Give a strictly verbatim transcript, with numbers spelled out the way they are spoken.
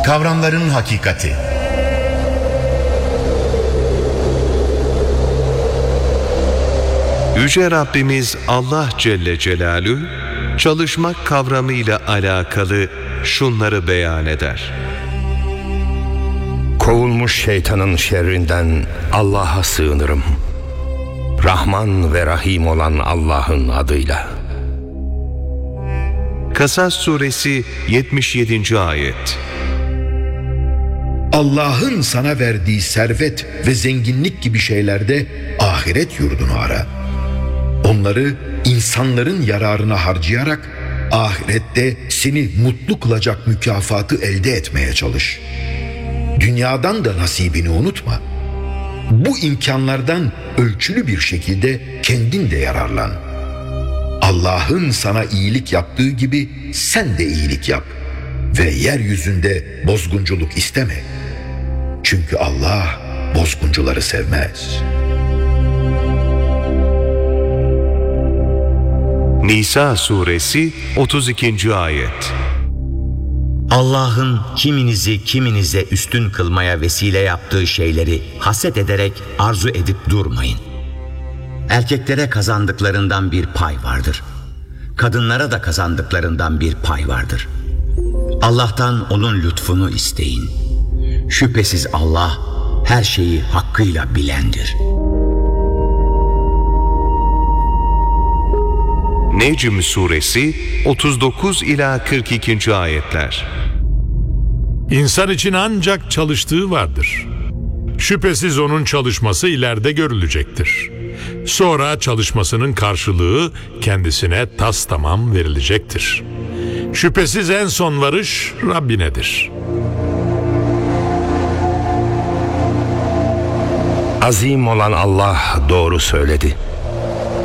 Kavramların hakikati. Yüce Rabbimiz Allah Celle Celaluhu, çalışmak kavramıyla alakalı şunları beyan eder. Kovulmuş şeytanın şerrinden Allah'a sığınırım. Rahman ve Rahim olan Allah'ın adıyla. Kasas suresi yetmiş yedinci ayet. Allah'ın sana verdiği servet ve zenginlik gibi şeylerde ahiret yurdunu ara. Onları insanların yararına harcayarak ahirette seni mutlu kılacak mükafatı elde etmeye çalış. Dünyadan da nasibini unutma. Bu imkanlardan ölçülü bir şekilde kendin de yararlan. Allah'ın sana iyilik yaptığı gibi sen de iyilik yap ve yeryüzünde bozgunculuk isteme. Çünkü Allah bozguncuları sevmez. Nisa suresi otuz ikinci ayet. Allah'ın kiminizi kiminize üstün kılmaya vesile yaptığı şeyleri haset ederek arzu edip durmayın. Erkeklere kazandıklarından bir pay vardır. Kadınlara da kazandıklarından bir pay vardır. Allah'tan onun lütfunu isteyin. Şüphesiz Allah her şeyi hakkıyla bilendir. Necm suresi otuz dokuz ila kırk ikinci ayetler. İnsan için ancak çalıştığı vardır. Şüphesiz onun çalışması ileride görülecektir. Sonra çalışmasının karşılığı kendisine tastamam verilecektir. Şüphesiz en son varış Rabbinedir. Azim olan Allah doğru söyledi.